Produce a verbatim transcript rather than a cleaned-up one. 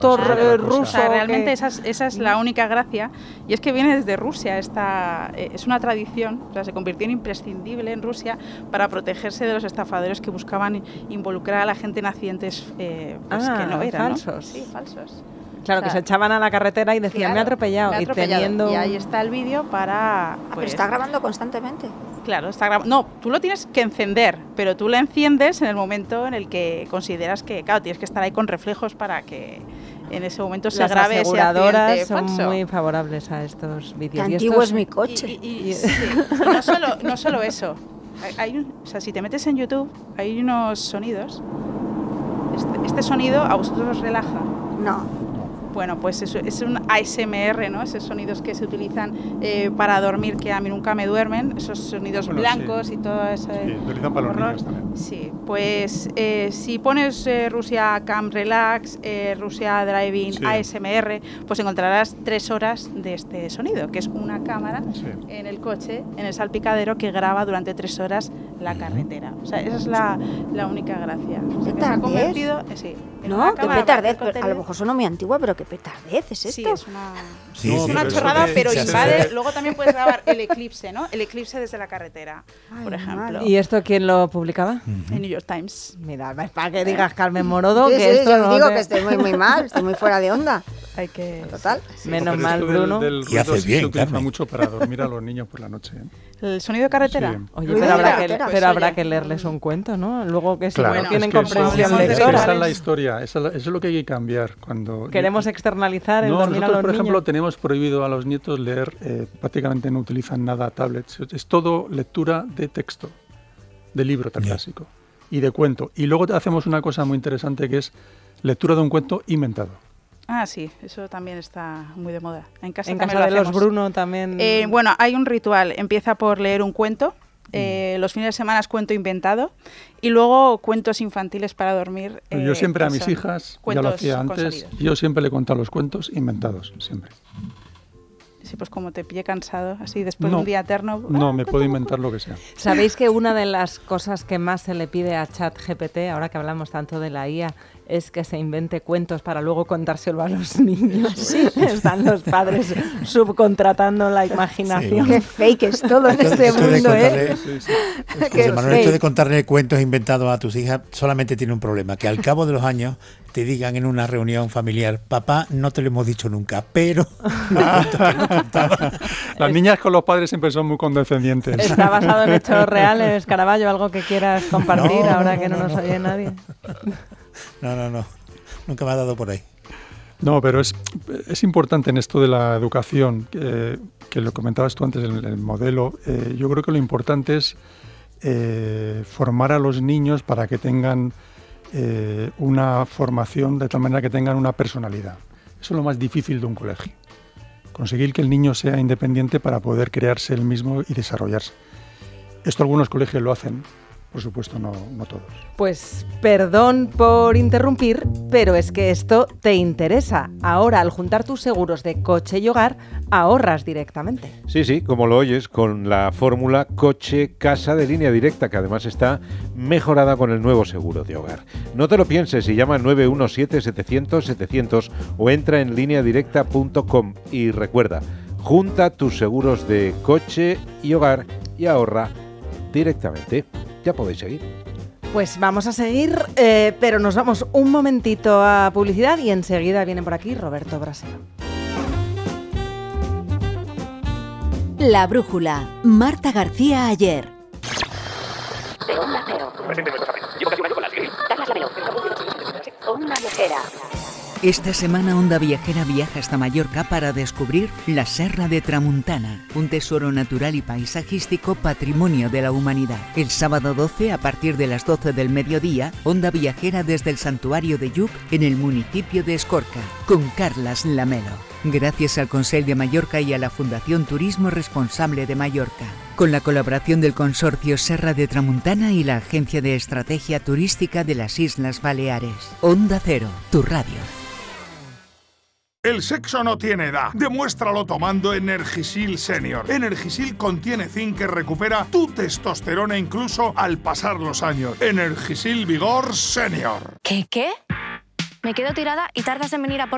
productor eh, ruso. O sea, realmente que... esa es, esa es la única gracia, y es que viene desde Rusia. Esta, eh, es una tradición, o sea, se convirtió en imprescindible en Rusia para protegerse de los estafadores que buscaban involucrar a la gente en accidentes eh, pues, ah, que no eran, falsos. ¿no? Sí, falsos. Claro, o sea, que se echaban a la carretera y decían, claro, me ha atropellado. Me ha atropellado. Y, teniendo... y ahí está el vídeo para... Ah, pues, pero está grabando constantemente. Claro, está grabando. No, tú lo tienes que encender, pero tú lo enciendes en el momento en el que consideras que, claro, tienes que estar ahí con reflejos para que en ese momento se Las grabe ese aseguradoras accidente son falso. muy favorables a estos vídeos. Qué ¿Y antiguo estos... es mi coche. Y, y, y, sí, y no, solo, no solo eso. Hay, hay un, o sea, si te metes en YouTube, hay unos sonidos. Este, este sonido a vosotros os relaja. No. Bueno, pues es, es un A S M R, ¿no? Esos sonidos que se utilizan eh, para dormir, que a mí nunca me duermen, esos sonidos bueno, blancos sí. y todo eso. Sí, utilizan para los niños también. Sí, pues eh, si pones eh, Rusia Calm Relax, eh, Rusia Driving sí. A S M R, pues encontrarás tres horas de este sonido, que es una cámara sí. en el coche, en el salpicadero, que graba durante tres horas la carretera. O sea, esa es la, la única gracia. O sea, que se ha convertido, eh, sí, no, qué petardez, a lo mejor suena muy antigua, pero qué petardez es esto. Sí, es una, sí, es sí, una pero chorrada, que, pero invade. hace... Luego también puedes grabar el eclipse, ¿no? El eclipse desde la carretera, Ay, por ejemplo. Madre. ¿Y esto quién lo publicaba? Uh-huh. En New York Times. Mira, para que digas Carmen Morodo, sí, que sí, esto yo no digo te... que estoy muy, muy mal, estoy muy fuera de onda. Hay que... Total. Sí. Menos sí. mal, Bruno. Del, del y haces sí bien, se utiliza Carmen. mucho para dormir a los niños por la noche. ¿eh? ¿El sonido de carretera? Sí. Oye, pero habrá, que, Pues, pero habrá oye. que leerles un cuento, ¿no? Luego que si Claro, no tienen es que comprensión eso, lectora. esa es la historia, esa es, la, eso es lo que hay que cambiar. Cuando Queremos externalizar el no, dormir a nosotros, los por niños. ejemplo, tenemos prohibido a los nietos leer, eh, prácticamente no utilizan nada tablets, es todo lectura de texto, de libro tan Yeah. clásico y de cuento. Y luego hacemos una cosa muy interesante que es lectura de un cuento inventado. Ah, sí, eso también está muy de moda. En casa, en también casa lo de los hacemos. Bruno también... Eh, bueno, hay un ritual. Empieza por leer un cuento. Eh, los fines de semana es cuento inventado. Y luego cuentos infantiles para dormir. Eh, yo siempre a que mis son hijas, ya cuentos lo hacía con antes, sonidos. yo siempre le he contado los cuentos inventados, siempre. Sí, pues como te pille cansado, así después No, de un día eterno... No, ah, me puedo inventar lo que sea. ¿Sabéis que una de las cosas que más se le pide a ChatGPT, ahora que hablamos tanto de la I A, es que se invente cuentos para luego contárselo a los niños? Sí. Están los padres subcontratando la imaginación. Sí. Qué fake es todo en Esto- este esto de mundo, contarle- ¿eh? Sí, sí. Qué José Manuel, esto fake. de contarle cuentos inventados a tus hijas solamente tiene un problema, que al cabo de los años te digan en una reunión familiar, papá, no te lo hemos dicho nunca, pero... Las niñas con los padres siempre son muy condescendientes. ¿Está basado en hechos reales, Caraballo? ¿Algo que quieras compartir No, ahora no, que no, no, nos no. oye nadie? No, no, no, nunca me ha dado por ahí. No, pero es, es importante en esto de la educación, que, que lo comentabas tú antes, el, el modelo. Eh, yo creo que lo importante es eh, formar a los niños para que tengan eh, una formación de tal manera que tengan una personalidad. Eso es lo más difícil de un colegio. Conseguir que el niño sea independiente para poder crearse él mismo y desarrollarse. Esto algunos colegios lo hacen, por supuesto no, no todos. Pues perdón por interrumpir, pero es que esto te interesa. Ahora, al juntar tus seguros de coche y hogar, ahorras directamente. Sí, sí, como lo oyes, con la fórmula coche-casa de Línea Directa, que además está mejorada con el nuevo seguro de hogar. No te lo pienses y llama al nueve uno siete, setecientos, setecientos o entra en línea directa punto com y recuerda, junta tus seguros de coche y hogar y ahorra directamente. Ya podéis seguir. Pues vamos a seguir, eh, pero nos vamos un momentito a publicidad y enseguida viene por aquí Roberto Brasero. La Brújula, Marta García Ayer. Onda Viajera. Esta semana Onda Viajera viaja hasta Mallorca para descubrir la Serra de Tramuntana, un tesoro natural y paisajístico patrimonio de la humanidad. El sábado doce, a partir de las doce del mediodía, Onda Viajera desde el Santuario de Lluc, en el municipio de Escorca, con Carlas Lamelo. Gracias al Consell de Mallorca y a la Fundación Turismo Responsable de Mallorca, con la colaboración del Consorcio Serra de Tramuntana y la Agencia de Estrategia Turística de las Islas Baleares. Onda Cero, tu radio. El sexo no tiene edad. Demuéstralo tomando Energisil Senior. Energisil contiene zinc que recupera tu testosterona incluso al pasar los años. Energisil Vigor Senior. ¿Qué, qué? Me quedo tirada y tardas en venir a por